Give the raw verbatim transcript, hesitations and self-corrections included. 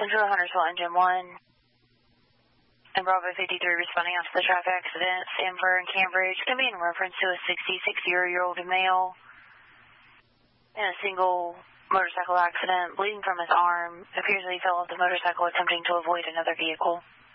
Central Huntersville Engine one. And Bravo fifty-three responding after the traffic accident, Sanford and Cambridge. Going to be in reference to a sixty-six-year-old male in a single motorcycle accident, bleeding from his arm. Appears that he fell off the motorcycle attempting to avoid another vehicle.